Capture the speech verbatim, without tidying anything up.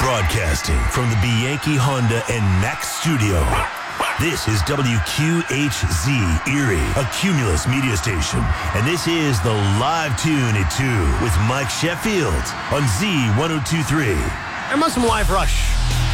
Broadcasting from the Bianchi Honda and Mack studio. This is W Q H Z Erie, a Cumulus media station. And this is the Live Tune at two with Mike Sheffield on Z ten twenty-three. I'm on some Live Rush.